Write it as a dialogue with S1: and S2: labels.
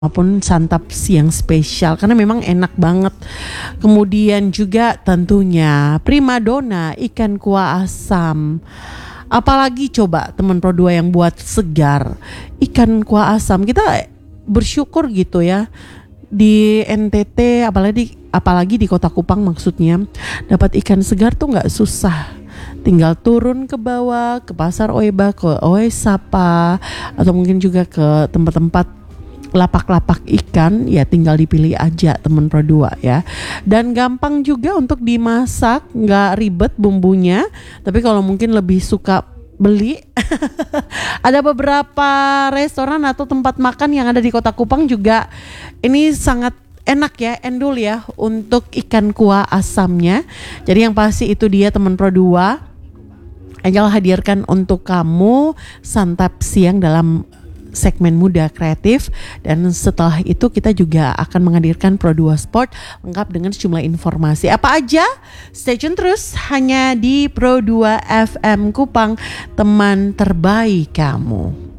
S1: maupun santap siang spesial karena memang enak banget. Kemudian juga tentunya primadona ikan kuah asam. Apalagi coba teman Pro 2 yang buat segar ikan kuah asam. Kita bersyukur gitu ya di NTT, apalagi di Kota Kupang maksudnya, dapat ikan segar tuh nggak susah. Tinggal turun ke bawah, ke pasar Oeba, ke Oe Sapa, atau mungkin juga ke tempat-tempat lapak-lapak ikan, ya tinggal dipilih aja teman Pro 2 ya. Dan gampang juga untuk dimasak, nggak ribet bumbunya. Tapi kalau mungkin lebih suka beli, ada beberapa restoran atau tempat makan yang ada di Kota Kupang juga ini sangat enak ya, endul ya untuk ikan kuah asamnya. Jadi yang pasti itu dia teman Pro 2, Angel hadirkan untuk kamu santap siang dalam segmen Muda Kreatif. Dan setelah itu kita juga akan menghadirkan Pro 2 Sport lengkap dengan sejumlah informasi. Apa aja? Stay tune terus hanya di Pro 2 FM Kupang, teman terbaik kamu.